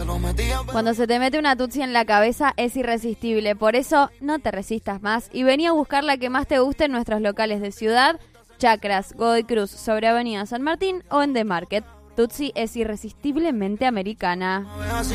Cuando se te mete una tutsi en la cabeza es irresistible, por eso no te resistas más y vení a buscar la que más te guste en nuestros locales de Ciudad, Chacras, Godoy Cruz, sobre Avenida San Martín o en The Market. Tutsi es irresistiblemente americana.